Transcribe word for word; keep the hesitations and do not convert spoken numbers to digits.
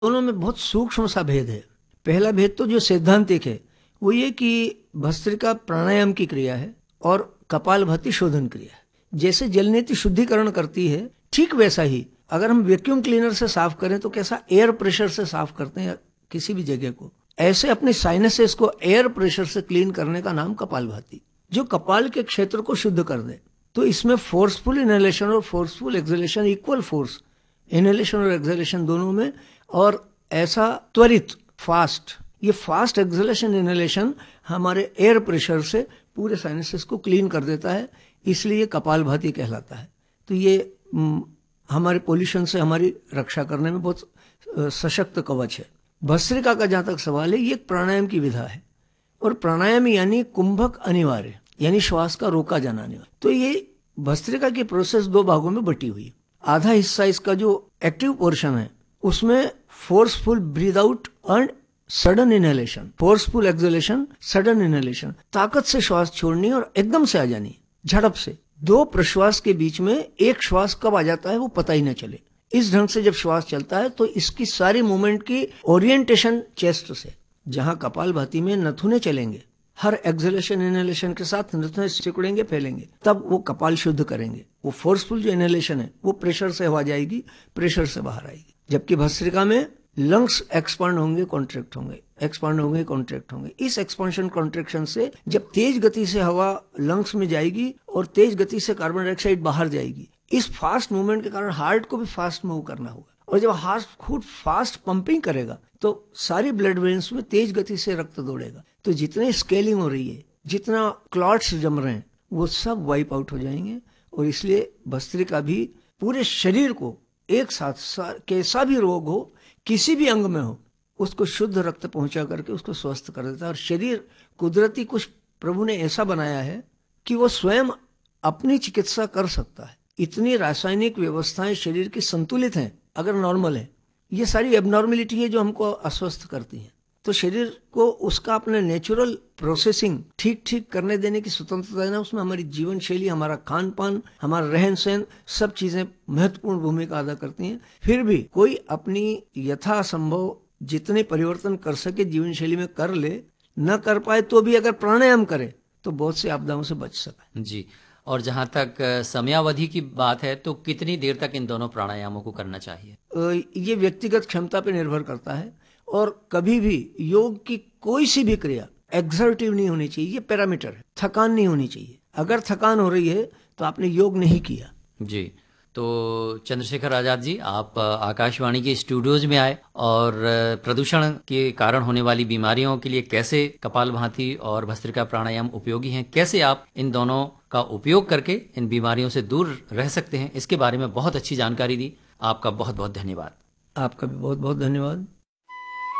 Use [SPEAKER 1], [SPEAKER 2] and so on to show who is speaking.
[SPEAKER 1] दोनों में बहुत सूक्ष्म सा भेद है। पहला भेद तो जो सैद्धांतिक है वो ये कि भस्त्रिका प्राणायाम की क्रिया है और कपालभाति शोधन क्रिया है। जैसे जलनेति शुद्धिकरण करती है, ठीक वैसा ही अगर हम वैक्यूम क्लीनर से साफ करें तो कैसा एयर प्रेशर से साफ करते हैं किसी भी जगह को, ऐसे अपने साइनसेस को एयर प्रेशर से क्लीन करने का नाम कपालभाति, जो कपाल के क्षेत्र को शुद्ध कर दे। तो इसमें फोर्सफुल इनहेलेशन और forceful exhalation, equal force inhalation और एक्सहेलेशन दोनों में, और ऐसा त्वरित फास्ट, ये फास्ट एक्सहेलेशन इनहेलेशन हमारे एयर प्रेशर से पूरे साइनसेस को क्लीन कर देता है, इसलिए कपालभाति कहलाता है। तो ये म, हमारे पोल्यूशन से हमारी रक्षा करने में बहुत सशक्त कवच है। भस्त्रिका का जहां तक सवाल है, ये एक प्राणायाम की विधा है, और प्राणायाम यानी कुंभक अनिवार्य, यानी श्वास का रोका जाना अनिवार्य। तो ये भस्त्रिका की प्रोसेस दो भागों में बटी हुई है। आधा हिस्सा इसका जो एक्टिव पोर्शन है उसमें forceful breathe out and sudden inhalation, forceful exhalation, sudden inhalation, ताकत से श्वास छोड़नी और एकदम से आ जानी, झड़प से। दो प्रश्वास के बीच में एक श्वास कब आ जाता है वो पता ही न चले। इस ढंग से जब श्वास चलता है तो इसकी सारी मूवमेंट की ओरिएंटेशन चेस्ट से, जहां कपालभाति में नथुने चलेंगे, हर एक्सहेलेशन इनहेलेशन के साथ नथुने सिकुड़ेंगे, फैलेंगे, तब वो कपाल शुद्ध करेंगे। वो फोर्सफुल जो इनहेलेशन है वो प्रेशर से हवा जाएगी, प्रेशर से बाहर आएगी। जबकि भस्त्रिका में लंग्स एक्सपांड होंगे, कॉन्ट्रैक्ट होंगे, एक्सपांड होंगे, कॉन्ट्रैक्ट होंगे। इस एक्सपांशन कॉन्ट्रैक्शन से जब तेज गति से हवा लंग्स में जाएगी और तेज गति से कार्बन डाइऑक्साइड बाहर जाएगी, इस फास्ट मूवमेंट के कारण हार्ट को भी फास्ट मूव करना होगा, और जब हार्ट खुद फास्ट पंपिंग करेगा तो सारी ब्लड वेन्स में तेज गति से रक्त दौड़ेगा। तो जितने स्केलिंग हो रही है, जितना क्लॉट्स जम रहे हैं, वो सब वाइप आउट हो जाएंगे। और इसलिए भस्त्रिका भी पूरे शरीर को एक साथ, कैसा भी रोग हो, किसी भी अंग में हो, उसको शुद्ध रक्त पहुंचा करके उसको स्वस्थ कर देता है। और शरीर कुदरती कुछ प्रभु ने ऐसा बनाया है कि वो स्वयं अपनी चिकित्सा कर सकता है। इतनी रासायनिक व्यवस्थाएं शरीर की संतुलित हैं अगर नॉर्मल है। ये सारी एबनॉर्मेलिटी है जो हमको अस्वस्थ करती हैं। तो शरीर को उसका अपने नेचुरल प्रोसेसिंग ठीक ठीक करने देने की स्वतंत्रता है ना, उसमें हमारी जीवन शैली, हमारा खान पान, हमारा रहन सहन, सब चीजें महत्वपूर्ण भूमिका अदा करती हैं। फिर भी कोई अपनी यथासंभव जितने परिवर्तन कर सके जीवन शैली में कर ले, न कर पाए तो भी अगर प्राणायाम करे तो बहुत से आपदाओं से बच सके।
[SPEAKER 2] जी, और जहाँ तक समयावधि की बात है तो कितनी देर तक इन दोनों प्राणायामों को करना चाहिए?
[SPEAKER 1] ये व्यक्तिगत क्षमता पर निर्भर करता है, और कभी भी योग की कोई सी भी क्रिया एक्सर्टिव नहीं होनी चाहिए। ये पैरामीटर है, थकान नहीं होनी चाहिए। अगर थकान हो रही है तो आपने योग नहीं किया।
[SPEAKER 2] जी, तो चंद्रशेखर आजाद जी, आप आकाशवाणी के स्टूडियोज में आए और प्रदूषण के कारण होने वाली बीमारियों के लिए कैसे कपालभाति और भस्त्रिका प्राणायाम उपयोगी हैं, कैसे आप इन दोनों का उपयोग करके इन बीमारियों से दूर रह सकते हैं, इसके बारे में बहुत अच्छी जानकारी दी। आपका बहुत बहुत धन्यवाद।
[SPEAKER 1] आपका भी बहुत बहुत धन्यवाद।